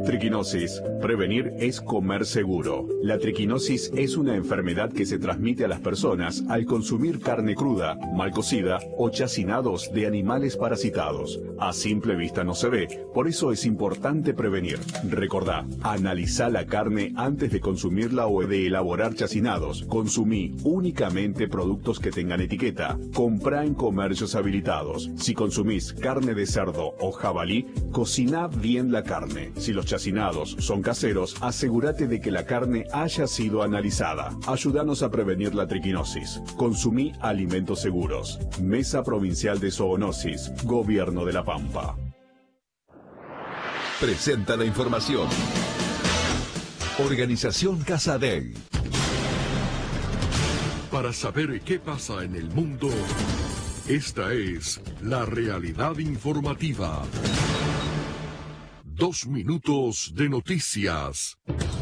Triquinosis. Prevenir es comer seguro. La triquinosis es una enfermedad que se transmite a las personas al consumir carne cruda, mal cocida o chacinados de animales parasitados. A simple vista no se ve, por eso es importante prevenir. Recordá, analizá la carne antes de consumirla o de elaborar chacinados. Consumí únicamente productos que tengan etiqueta. Comprá en comercios habilitados. Si consumís carne de cerdo o jabalí, cociná bien la carne. Si los chacinados son caseros, asegúrate de que la carne haya sido analizada. Ayúdanos a prevenir la triquinosis. Consumí alimentos seguros. Mesa Provincial de Zoonosis, Gobierno de La Pampa. Presenta la información. Organización Casa Dei. Para saber qué pasa en el mundo, esta es la realidad informativa. 2 minutos de noticias.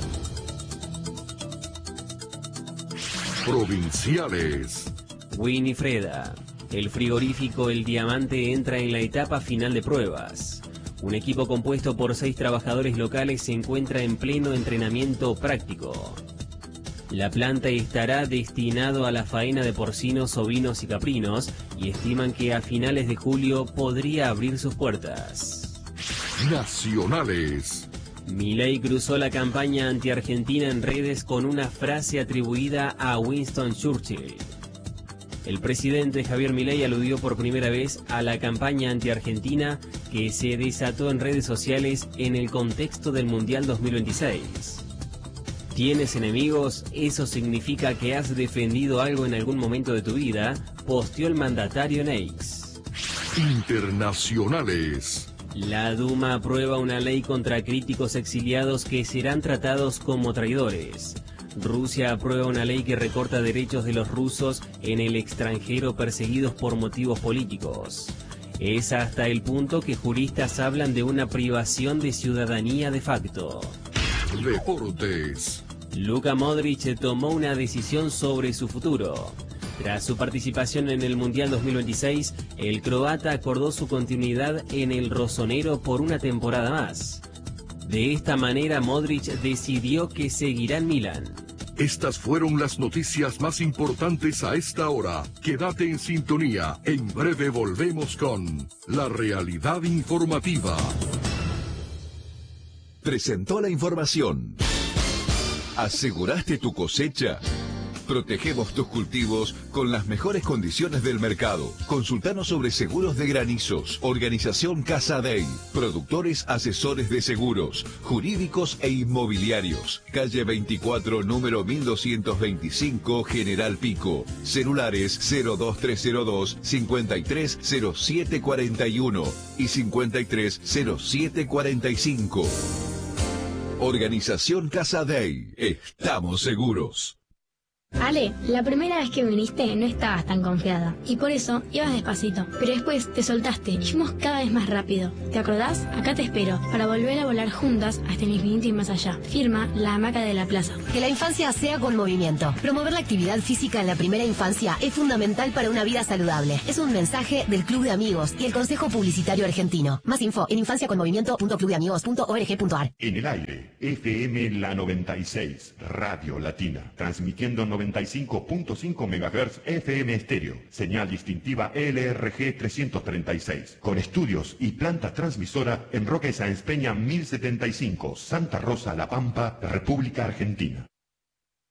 Provinciales. Winifreda. El frigorífico El Diamante entra en la etapa final de pruebas. Un equipo compuesto por 6 trabajadores locales se encuentra en pleno entrenamiento práctico. La planta estará destinado a la faena de porcinos, ovinos y caprinos y estiman que a finales de julio podría abrir sus puertas. Nacionales. Milei cruzó la campaña anti-argentina en redes con una frase atribuida a Winston Churchill. El presidente Javier Milei aludió por primera vez a la campaña anti-argentina que se desató en redes sociales en el contexto del Mundial 2026. ¿Tienes enemigos? Eso significa que has defendido algo en algún momento de tu vida, posteó el mandatario en X. Internacionales. La Duma aprueba una ley contra críticos exiliados que serán tratados como traidores. Rusia aprueba una ley que recorta derechos de los rusos en el extranjero perseguidos por motivos políticos. Es hasta el punto que juristas hablan de una privación de ciudadanía de facto. Deportes. Luka Modric tomó una decisión sobre su futuro. Tras su participación en el Mundial 2026, el croata acordó su continuidad en el rosonero por una temporada más. De esta manera, Modric decidió que seguirá en Milán. Estas fueron las noticias más importantes a esta hora. Quédate en sintonía. En breve volvemos con la realidad informativa. Presentó la información. ¿Aseguraste tu cosecha? Protegemos tus cultivos con las mejores condiciones del mercado. Consultanos sobre seguros de granizos. Organización Casa Dei. Productores asesores de seguros, jurídicos e inmobiliarios. Calle 24, número 1225, General Pico. Celulares 02302 530741 y 530745. Organización Casa Dei. Estamos seguros. Ale, la primera vez que viniste no estabas tan confiada y por eso ibas despacito, pero después te soltaste y fuimos cada vez más rápido. ¿Te acordás? Acá te espero para volver a volar juntas hasta el infinito y más allá. Firma La Hamaca de la Plaza. Que la infancia sea con movimiento. Promover la actividad física en la primera infancia es fundamental para una vida saludable. Es un mensaje del Club de Amigos y el Consejo Publicitario Argentino. Más info en infanciaconmovimiento.clubdeamigos.org.ar. En el aire, FM La 96, Radio Latina, transmitiendo 95.5 MHz FM estéreo, señal distintiva LRG 336, con estudios y planta transmisora en Roque Sáenz Peña 1075, Santa Rosa, La Pampa, República Argentina.